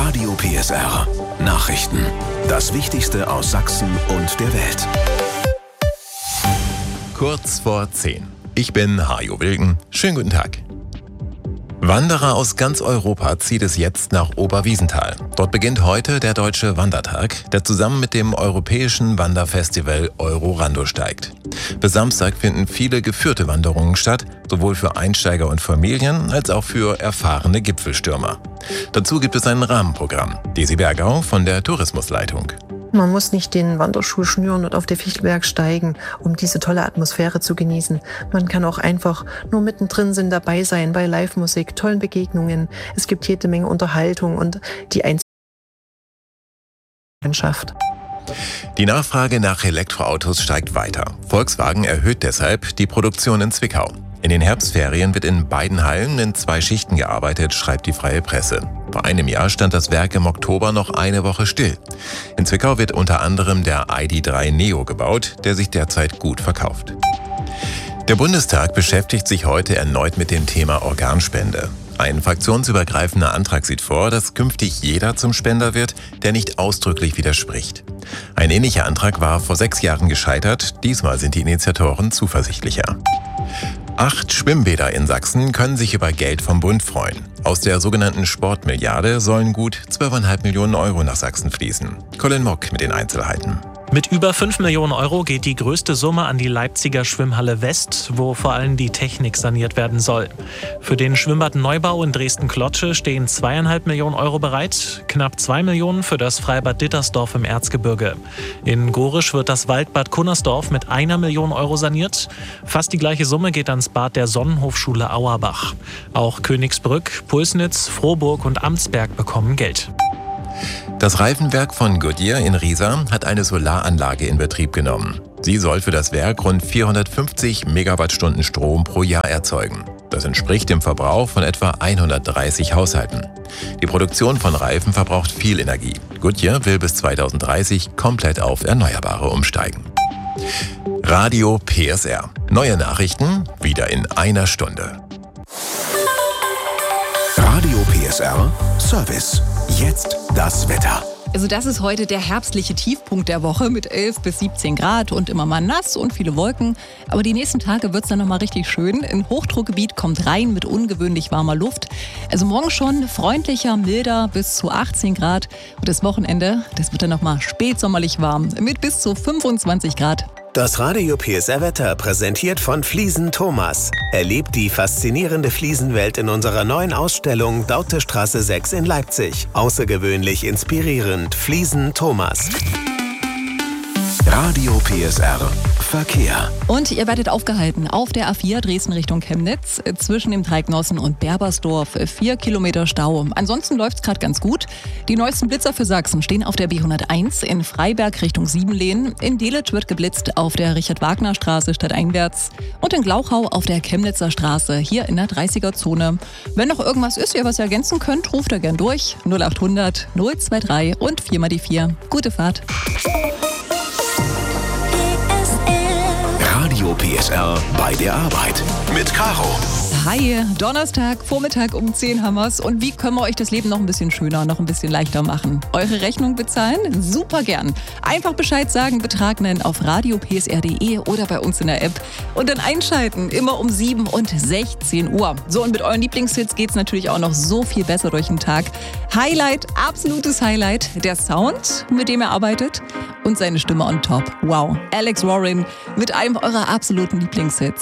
Radio PSR. Nachrichten. Das Wichtigste aus Sachsen und der Welt. Kurz vor 10. Ich bin Hajo Wilken. Schönen guten Tag. Wanderer aus ganz Europa zieht es jetzt nach Oberwiesenthal. Dort beginnt heute der Deutsche Wandertag, der zusammen mit dem europäischen Wanderfestival Eurorando steigt. Bis Samstag finden viele geführte Wanderungen statt, sowohl für Einsteiger und Familien als auch für erfahrene Gipfelstürmer. Dazu gibt es ein Rahmenprogramm. Desi Bergau von der Tourismusleitung. Man muss nicht den Wanderschuh schnüren und auf den Fichtelberg steigen, um diese tolle Atmosphäre zu genießen. Man kann auch einfach nur mittendrin dabei sein bei Live-Musik, tollen Begegnungen. Es gibt jede Menge Unterhaltung und die Landschaft. Die Nachfrage nach Elektroautos steigt weiter. Volkswagen erhöht deshalb die Produktion in Zwickau. In den Herbstferien wird in beiden Hallen in 2 Schichten gearbeitet, schreibt die Freie Presse. Vor einem Jahr stand das Werk im Oktober noch eine Woche still. In Zwickau wird unter anderem der ID.3 Neo gebaut, der sich derzeit gut verkauft. Der Bundestag beschäftigt sich heute erneut mit dem Thema Organspende. Ein fraktionsübergreifender Antrag sieht vor, dass künftig jeder zum Spender wird, der nicht ausdrücklich widerspricht. Ein ähnlicher Antrag war vor 6 Jahren gescheitert. Diesmal sind die Initiatoren zuversichtlicher. 8 Schwimmbäder in Sachsen können sich über Geld vom Bund freuen. Aus der sogenannten Sportmilliarde sollen gut 12,5 Millionen Euro nach Sachsen fließen. Colin Mock mit den Einzelheiten. Mit über 5 Millionen Euro geht die größte Summe an die Leipziger Schwimmhalle West, wo vor allem die Technik saniert werden soll. Für den Schwimmbadneubau in Dresden-Klotsche stehen 2,5 Millionen Euro bereit, knapp 2 Millionen für das Freibad Dittersdorf im Erzgebirge. In Gorisch wird das Waldbad Kunnersdorf mit 1 Million Euro saniert. Fast die gleiche Summe geht ans Bad der Sonnenhofschule Auerbach. Auch Königsbrück, Pulsnitz, Frohburg und Amtsberg bekommen Geld. Das Reifenwerk von Goodyear in Riesa hat eine Solaranlage in Betrieb genommen. Sie soll für das Werk rund 450 Megawattstunden Strom pro Jahr erzeugen. Das entspricht dem Verbrauch von etwa 130 Haushalten. Die Produktion von Reifen verbraucht viel Energie. Goodyear will bis 2030 komplett auf Erneuerbare umsteigen. Radio PSR. Neue Nachrichten wieder in einer Stunde. Radio PSR Service. Jetzt das Wetter. Also das ist heute der herbstliche Tiefpunkt der Woche mit 11 bis 17 Grad und immer mal nass und viele Wolken. Aber die nächsten Tage wird es dann nochmal richtig schön. Ein Hochdruckgebiet kommt rein mit ungewöhnlich warmer Luft. Also morgen schon freundlicher, milder bis zu 18 Grad. Und das Wochenende, das wird dann nochmal spätsommerlich warm mit bis zu 25 Grad. Das Radio PSR Wetter präsentiert von Fliesen Thomas. Erlebt die faszinierende Fliesenwelt in unserer neuen Ausstellung Dautestraße 6 in Leipzig. Außergewöhnlich inspirierend. Fliesen Thomas. Radio PSR Verkehr. Und ihr werdet aufgehalten auf der A4 Dresden Richtung Chemnitz zwischen dem Dreignossen und Berbersdorf. 4 Kilometer Stau. Ansonsten läuft es gerade ganz gut. Die neuesten Blitzer für Sachsen stehen auf der B101 in Freiberg Richtung Siebenlehn. In Delitzsch wird geblitzt auf der Richard-Wagner-Straße stadteinwärts. Und in Glauchau auf der Chemnitzer Straße hier in der 30er-Zone. Wenn noch irgendwas ist, ihr was ergänzen könnt, ruft da gern durch. 0800 023 und 4 mal die 4. Gute Fahrt. Radio PSR bei der Arbeit mit Caro. Hi, Donnerstag, Vormittag um 10 haben wir's. Und wie können wir euch das Leben noch ein bisschen schöner, noch ein bisschen leichter machen? Eure Rechnung bezahlen? Super gern. Einfach Bescheid sagen, Betrag nennen auf radiopsr.de oder bei uns in der App. Und dann einschalten, immer um 7 und 16 Uhr. So, und mit euren Lieblingshits geht's natürlich auch noch so viel besser durch den Tag. Highlight, absolutes Highlight, der Sound, mit dem er arbeitet und seine Stimme on top. Wow, Alex Warren mit einem eurer absoluten Lieblingshits.